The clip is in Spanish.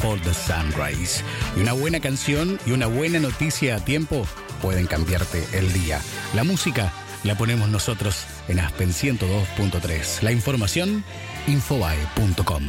for the Sunrise. Y una buena canción y una buena noticia a tiempo pueden cambiarte el día. La música la ponemos nosotros en Aspen 102.3. La información, infobae.com.